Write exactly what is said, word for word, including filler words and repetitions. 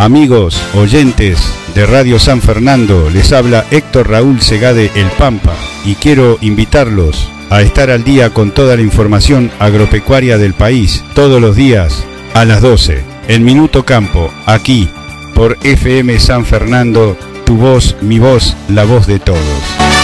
Amigos, oyentes de Radio San Fernando, les habla Héctor Raúl Segade El Pampa y quiero invitarlos a estar al día con toda la información agropecuaria del país, todos los días a las doce, en Minuto Campo, aquí por F M San Fernando, tu voz, mi voz, la voz de todos.